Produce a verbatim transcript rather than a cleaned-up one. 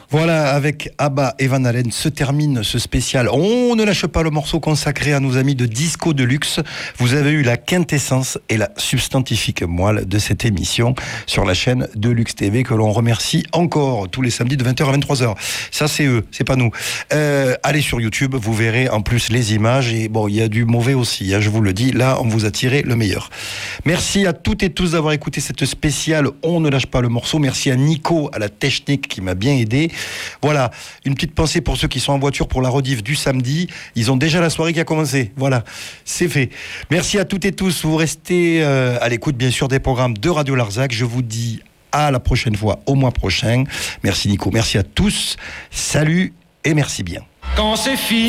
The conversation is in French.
Voilà, avec Abba et Van Halen se termine ce spécial. On ne lâche pas le morceau consacré à nos amis de Disco Deluxe. Vous avez eu la quintessence et la substantifique moelle de cette émission sur la chaîne Deluxe T V que l'on remercie encore tous les samedis de vingt heures à vingt-trois heures. Ça, c'est eux, c'est pas nous. Euh, allez sur YouTube, vous verrez en plus les images. Et bon, il y a du mauvais aussi, hein, je vous le dis. Là, on vous a tiré le meilleur. Merci à toutes et tous d'avoir écouté cette spéciale. On ne lâche pas le morceau. Merci à Nico, à la technique qui m'a bien aidé. Voilà, une petite pensée pour ceux qui sont en voiture pour la rediff du samedi. Ils ont déjà la soirée qui a commencé. Voilà, c'est fait. Merci à toutes et tous. Vous restez euh, à l'écoute, bien sûr, des programmes de Radio Larzac. Je vous dis à la prochaine fois, au mois prochain. Merci Nico, merci à tous. Salut et merci bien. Quand c'est fini.